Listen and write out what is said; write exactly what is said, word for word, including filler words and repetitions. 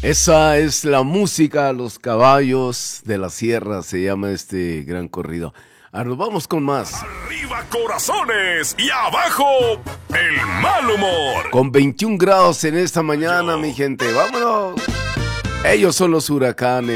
Esa es la música, los caballos de la sierra, se llama este gran corrido. Ahora nos vamos con más. Arriba corazones y abajo el mal humor. Con veintiún grados en esta mañana, mi gente, vámonos. Ellos son los huracanes.